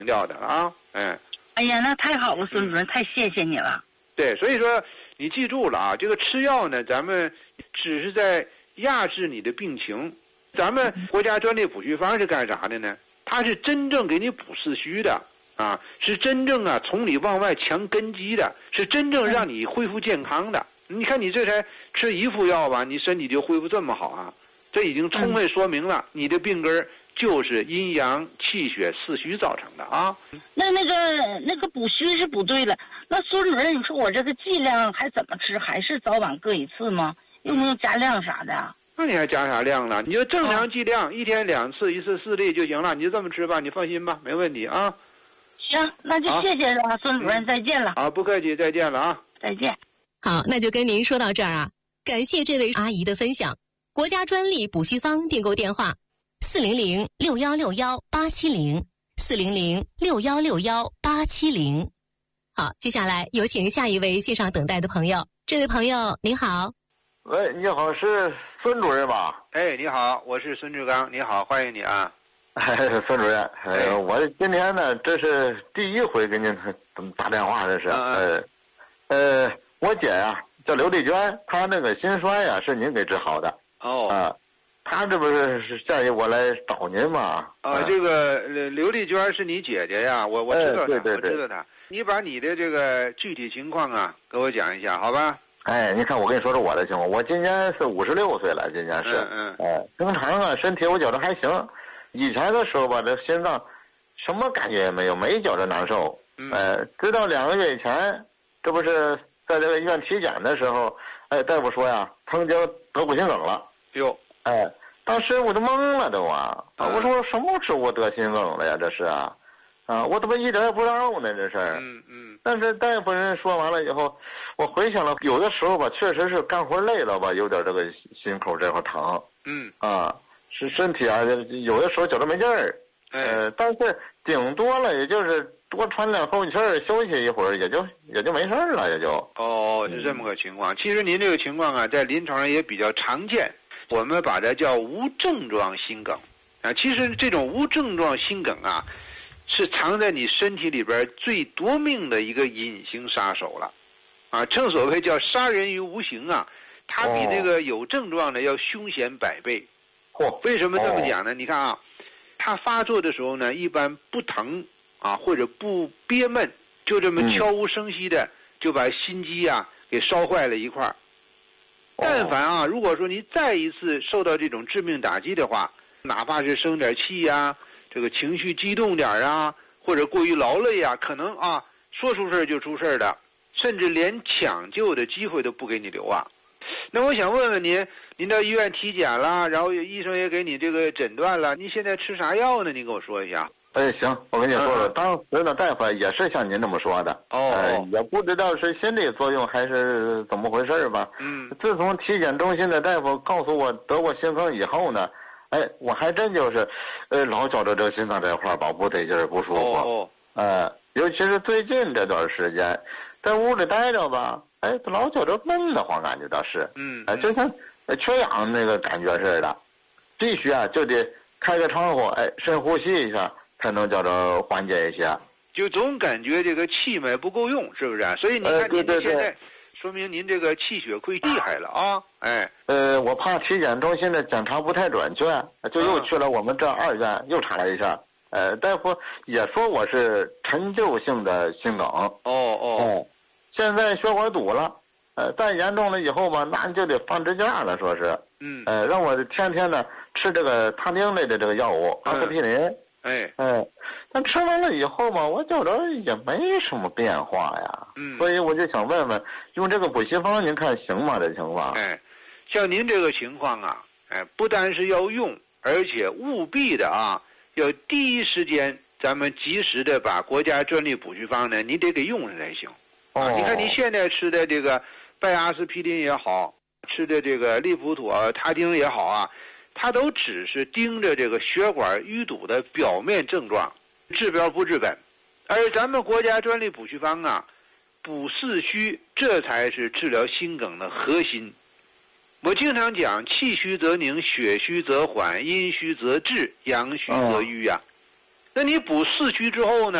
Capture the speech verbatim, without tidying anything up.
掉的啊，嗯。 哎呀，那太好了，孙主任，太谢谢你了。 对，所以说你记住了啊，这个吃药呢，咱们只是在压制你的病情。咱们国家专利补虚方是干啥的呢？它是真正给你补四虚的啊，是真正啊从里往外强根基的，是真正让你恢复健康的。你看你这才吃一副药吧，你身体就恢复这么好啊，这已经充分说明了你的病根就是阴阳气血四虚造成的啊。 那那个那个补虚是补对了，那孙主任，你说我这个剂量还怎么吃？还是早晚各一次吗？用不用加量啥的啊？ 那你还加啥量了？你就正常剂量，哦、一天两次，一次四粒就行了。你就这么吃吧，你放心吧，没问题啊。 行，那就谢谢了，孙主任，再见了。 好，不客气，再见了啊。 再见。 好，那就跟您说到这儿啊。感谢这位阿姨的分享。国家专利补虚方订购电话：四零零六幺六幺八七零，四零零六幺六幺八七零。好，接下来有请下一位线上等待的朋友。这位朋友您好。 喂，你好，是孙主任吧？ 哎，你好，我是孙志刚，你好，欢迎你啊。 哎，孙主任，哎，我今天呢，这是第一回给您打电话，这是，呃，呃，我姐呀、啊、叫刘丽娟，她那个心衰呀、啊、是您给治好的。 哦。 啊，她这不是是建议我来找您嘛？ 啊，这个刘丽娟是你姐姐呀，我我知道她， 哎、对对对我知道她。你把你的这个具体情况啊，给我讲一下，好吧？ 哎，你看，我跟你说说我的情况。我今年是五十六岁了，今年是， 嗯嗯， 哎，正常啊，身体我觉得还行。以前的时候吧，这心脏什么感觉也没有，没觉着难受。 嗯， 呃，直到两个月以前，这不是在这个医院体检的时候，哎，大夫说呀，曾经得过心梗了。 哟， 哎，当时我就懵了都啊，啊，我说什么时候我得心梗了呀？这是啊。啊，我怎么一点也不知道呢？这事儿， 嗯嗯。 但是大夫人说完了以后，我回想了，有的时候吧，确实是干活累了吧，有点这个心口这块疼。 嗯。 啊，是身体啊，有的时候觉得没劲儿。 哎。 呃，但是顶多了，也就是多喘两口气儿，休息一会儿，也就也就没事儿了，也就。 哦，是这么个情况。其实您这个情况啊，在临床上也比较常见，我们把它叫无症状心梗。啊，其实这种无症状心梗啊。是藏在你身体里边最夺命的一个隐形杀手了，啊，正所谓叫杀人于无形啊，它比那个有症状的要凶险百倍。 嚯！ 为什么这么讲呢？你看啊，它发作的时候呢，一般不疼啊，或者不憋闷，就这么悄无声息的就把心肌啊给烧坏了一块儿。但凡啊，如果说你再一次受到这种致命打击的话，哪怕是生点气呀。这个情绪激动点啊，或者过于劳累啊，可能啊说出事儿就出事儿的，甚至连抢救的机会都不给你留啊。那我想问问您，您到医院体检了，然后医生也给你这个诊断了，您现在吃啥药呢？您给我说一下。 哎，行，我跟你说说，嗯、当时的大夫也是像您这么说的。 哦、 呃，也不知道是心理作用还是怎么回事吧。 嗯。 自从体检中心的大夫告诉我得过心梗以后呢。哎，我还真就是，呃，老觉着这个心脏这块吧不得劲儿，不舒服。 哦。 呃，尤其是最近这段时间，在屋里待着吧，哎，老觉着闷得慌，感觉倒是。 嗯。 哎、呃，就像缺氧那个感觉似的，必须啊就得开个窗户，哎，深呼吸一下，才能叫着缓解一些。 就总感觉这个气脉不够用，是不是？所以你看您现在。说明您这个气血亏厉害了啊！哎， 呃，我怕体检中心的检查不太准确，就又去了我们这二院，又查了一下。呃，大夫也说我是陈旧性的心梗。哦哦。 嗯，现在血管堵了，呃，再严重了以后吧，那就得放支架了，说是。 嗯。 呃，让我天天呢吃这个他汀类的这个药物，阿司匹林。 哎。 哎。但吃完了以后嘛，我觉着也没什么变化呀。 嗯。 所以我就想问问，用这个补虚方您看行吗？这情况？ 哎，像您这个情况啊，哎，不单是要用，而且务必的啊，要第一时间咱们及时的把国家专利补虚方呢，你得给用上才行。 哦。 啊，你看你现在吃的这个拜阿司匹林也好，吃的这个利普妥、他汀也好啊，它都只是盯着这个血管淤堵的表面症状。治标不治本，而咱们国家专利补虚方啊，补四虚，这才是治疗心梗的核心。我经常讲，气虚则凝，血虚则缓，阴虚则滞，阳虚则瘀呀、啊。 那你补四区之后呢？